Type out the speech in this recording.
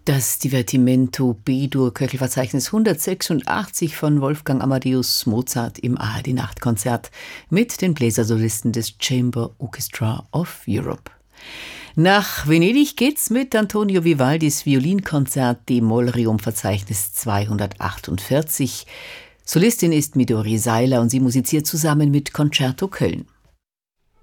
Das Divertimento B-Dur Köchelverzeichnis 186 von Wolfgang Amadeus Mozart im ARD-Nachtkonzert mit den Bläsersolisten des Chamber Orchestra of Europe. Nach Venedig geht's mit Antonio Vivaldis Violinkonzert D-Moll-Rerum-Verzeichnis 248. Solistin ist Midori Seiler und sie musiziert zusammen mit Concerto Köln.